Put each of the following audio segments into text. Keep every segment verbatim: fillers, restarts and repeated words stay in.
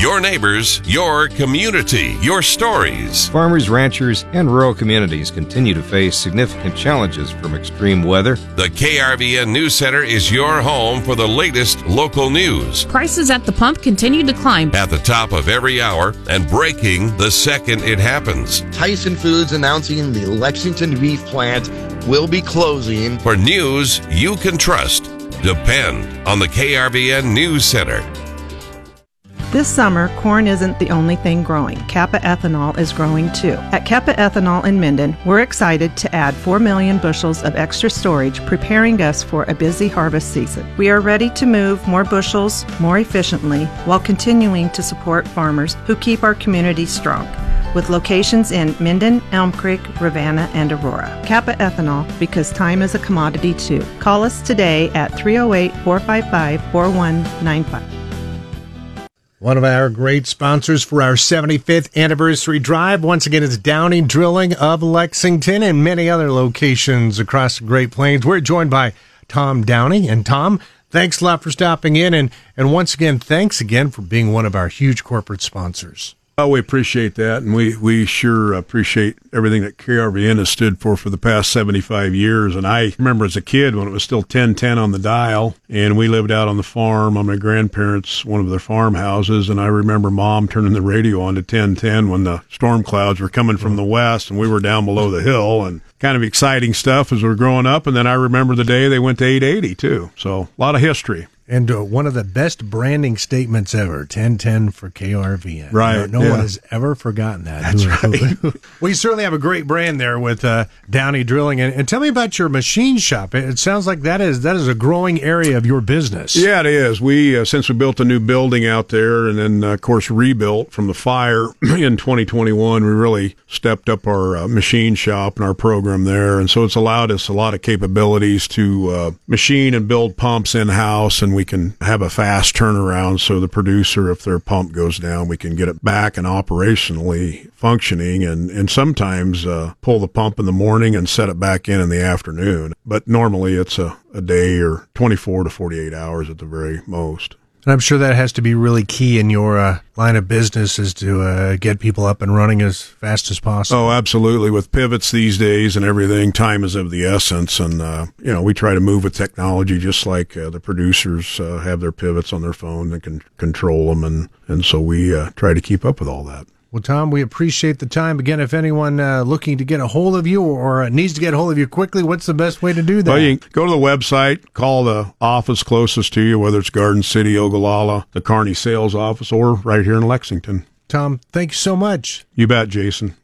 Your neighbors, your community, your stories. Farmers, ranchers, and rural communities continue to face significant challenges from extreme weather. The K R V N News Center is your home for the latest local news. Prices at the pump continue to climb. At the top of every hour and breaking the second it happens. Tyson Foods announcing the Lexington beef plant will be closing. For news you can trust, depend on the K R V N News Center. This summer, corn isn't the only thing growing. Kappa Ethanol is growing too. At Kappa Ethanol in Minden, we're excited to add four million bushels of extra storage, preparing us for a busy harvest season. We are ready to move more bushels more efficiently while continuing to support farmers who keep our community strong. With locations in Minden, Elm Creek, Ravenna, and Aurora. Kappa Ethanol, because time is a commodity too. Call us today at three oh eight, four five five, four one nine five. One of our great sponsors for our seventy-fifth anniversary drive, once again, is Downey Drilling of Lexington and many other locations across the Great Plains. We're joined by Tom Downey. And Tom, thanks a lot for stopping in. And, and once again, thanks again for being one of our huge corporate sponsors. Oh, we appreciate that, and we, we sure appreciate everything that K R V N has stood for for the past seventy-five years. And I remember as a kid when it was still ten ten on the dial, and we lived out on the farm on my grandparents' one of their farmhouses, and I remember Mom turning the radio on to ten ten when the storm clouds were coming from the west, and we were down below the hill, and kind of exciting stuff as we were growing up. And then I remember the day they went to eight eighty, too. So a lot of history. And uh, one of the best branding statements ever, ten ten for K R V N. Right. No, no yeah. one has ever forgotten that. That's right. Well, you certainly have a great brand there with uh, Downey Drilling. And, and tell me about your machine shop. It, it sounds like that is that is a growing area of your business. Yeah, it is. We, uh, since we built a new building out there and then, uh, of course, rebuilt from the fire in twenty twenty-one, we really stepped up our uh, machine shop and our program there. And so it's allowed us a lot of capabilities to uh, machine and build pumps in-house, and we can have a fast turnaround so the producer, if their pump goes down, we can get it back and operationally functioning, and, and sometimes uh, pull the pump in the morning and set it back in in the afternoon. But normally it's a, a day or twenty-four to forty-eight hours at the very most. And I'm sure that has to be really key in your uh, line of business, is to uh, get people up and running as fast as possible. Oh, absolutely. With pivots these days and everything, time is of the essence. And, uh, you know, we try to move with technology just like uh, the producers uh, have their pivots on their phone and can control them. And, and so we uh, try to keep up with all that. Well, Tom, we appreciate the time. Again, if anyone uh, looking to get a hold of you or uh, needs to get a hold of you quickly, what's the best way to do that? Well, you can go to the website, call the office closest to you, whether it's Garden City, Ogallala, the Kearney sales office, or right here in Lexington. Tom, thank you so much. You bet, Jason.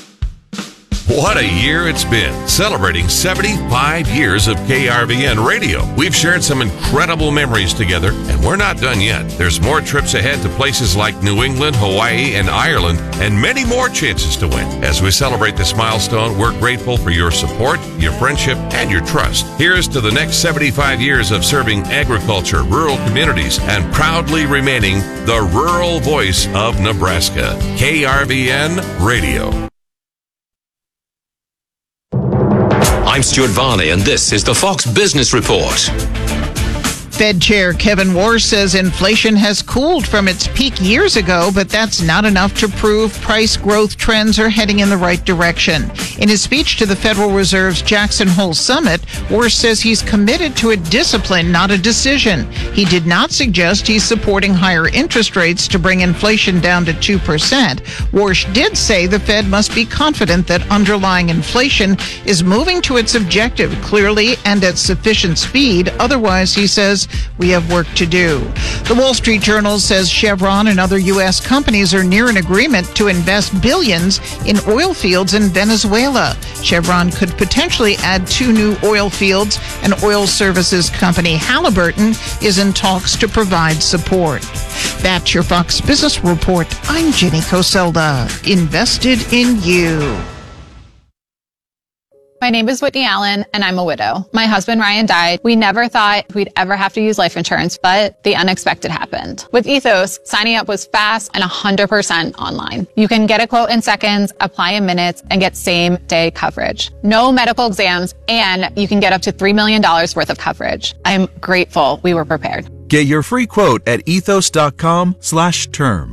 What a year it's been, celebrating seventy-five years of K R V N radio. We've shared some incredible memories together, and we're not done yet. There's more trips ahead to places like New England, Hawaii, and Ireland, and many more chances to win. As we celebrate this milestone, we're grateful for your support, your friendship, and your trust. Here's to the next seventy-five years of serving agriculture, rural communities, and proudly remaining the rural voice of Nebraska. K R V N Radio. I'm Stuart Varney, and this is the Fox Business Report. Fed Chair Kevin Warsh says inflation has cooled from its peak years ago, but that's not enough to prove price growth trends are heading in the right direction. In his speech to the Federal Reserve's Jackson Hole Summit, Warsh says he's committed to a discipline, not a decision. He did not suggest he's supporting higher interest rates to bring inflation down to two percent. Warsh did say the Fed must be confident that underlying inflation is moving to its objective clearly and at sufficient speed. Otherwise, he says, we have work to do. The Wall Street Journal says Chevron and other U S companies are near an agreement to invest billions in oil fields in Venezuela. Chevron could potentially add two new oil fields, and oil services company Halliburton is in talks to provide support. That's your Fox Business Report. I'm Jenny Coselda. Invested in you. My name is Whitney Allen, and I'm a widow. My husband, Ryan, died. We never thought we'd ever have to use life insurance, but the unexpected happened. With Ethos, signing up was fast and one hundred percent online. You can get a quote in seconds, apply in minutes, and get same-day coverage. No medical exams, and you can get up to three million dollars worth of coverage. I'm grateful we were prepared. Get your free quote at ethos.com slash term.